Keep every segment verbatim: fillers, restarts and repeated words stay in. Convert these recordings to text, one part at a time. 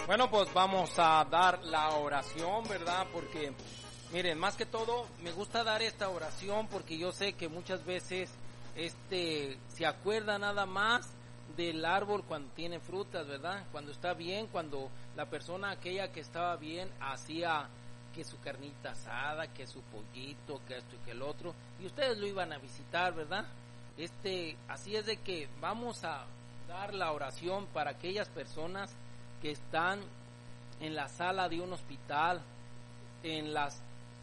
Bueno, pues vamos a dar la oración, ¿verdad? Porque, miren, más que todo, me gusta dar esta oración porque yo sé que muchas veces este se acuerda nada más del árbol cuando tiene frutas, ¿verdad? Cuando está bien, cuando la persona aquella que estaba bien hacía que su carnita asada, que su pollito, que esto y que el otro, y ustedes lo iban a visitar, ¿verdad? Este, así es de que vamos a dar la oración para aquellas personas que están en la sala de un hospital, en las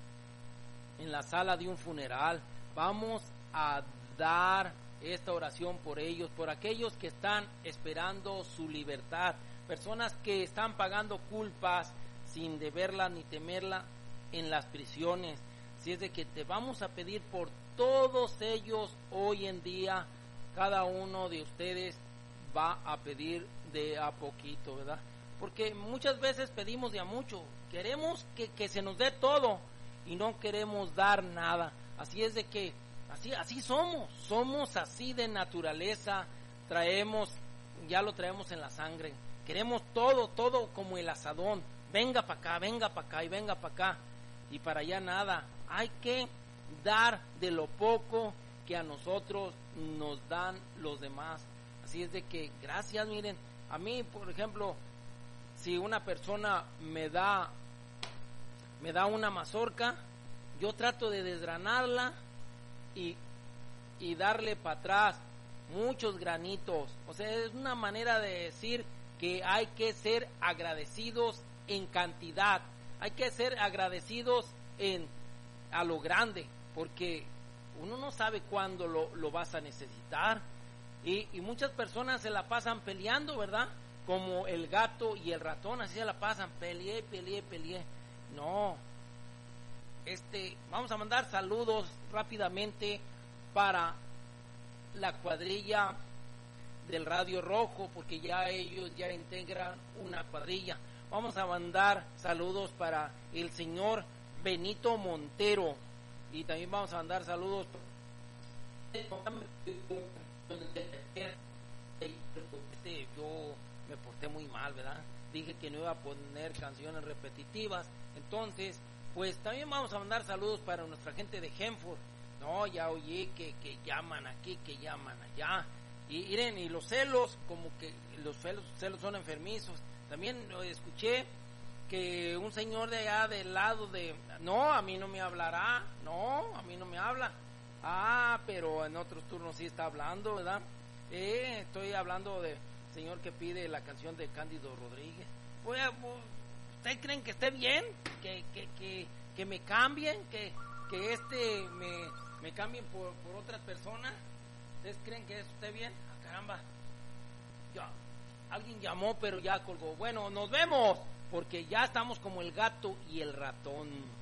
en la sala de un funeral. Vamos a dar esta oración por ellos, por aquellos que están esperando su libertad, personas que están pagando culpas sin deberla ni temerla en las prisiones. Si es de que te vamos a pedir por todos ellos hoy en día. Cada uno de ustedes va a pedir de a poquito, ¿verdad? Porque muchas veces pedimos de a mucho, queremos que, que se nos dé todo y no queremos dar nada. Así es de que así así somos, somos así de naturaleza, traemos, ya lo traemos en la sangre, queremos todo, todo como el asadón, venga para acá, venga para acá y venga para acá y para allá nada. Hay que dar de lo poco que a nosotros nos dan los demás. Así es de que gracias, miren, a mí por ejemplo, si una persona me da me da una mazorca, yo trato de desgranarla y, y darle para atrás muchos granitos. O sea, es una manera de decir que hay que ser agradecidos en cantidad, hay que ser agradecidos en a lo grande, porque uno no sabe cuándo lo, lo vas a necesitar. Y, y muchas personas se la pasan peleando, ¿verdad? Como el gato y el ratón, así se la pasan, peleé, peleé, peleé. No, este, vamos a mandar saludos rápidamente para la cuadrilla del Radio Rojo, porque ya ellos ya integran una cuadrilla. Vamos a mandar saludos para el señor Benito Montero, y también vamos a mandar saludos este, yo me porté muy mal, ¿verdad? Dije que no iba a poner canciones repetitivas. Entonces, pues también vamos a mandar saludos para nuestra gente de Henford. No, ya oí que, que llaman aquí, que llaman allá. Y miren, y los celos, como que los celos, celos son enfermizos. También escuché que un señor de allá del lado de... No, a mí no me hablará. No, a mí no me habla. Ah, pero en otros turnos sí está hablando, ¿verdad? Eh, estoy hablando de señor que pide la canción de Cándido Rodríguez. Pues, ¿ustedes creen que esté bien? Que, que, que, que me cambien, que, que este me, me cambien por, por otras personas. ¿Ustedes creen que eso esté bien? Ah, caramba. Ya, alguien llamó, pero ya colgó. Bueno, nos vemos, porque ya estamos como el gato y el ratón.